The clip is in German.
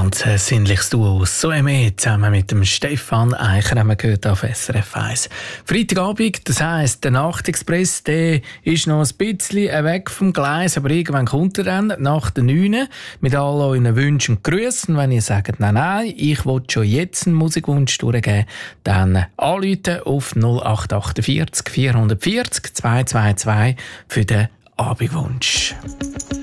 ganz sinnliches Duo aus Soeme zusammen mit dem Stefan Eicher haben wir gehört auf SRF 1. Freitagabend, das heisst, der Nachtexpress, der ist noch ein bisschen weg vom Gleis, aber irgendwann kommt er dann nach der 9 mit all euren Wünschen und Grüßen. Wenn ihr sagt, nein, ich will schon jetzt einen Musikwunsch durchgeben, dann anrufen auf 0848 440 222 für den Abendwunsch.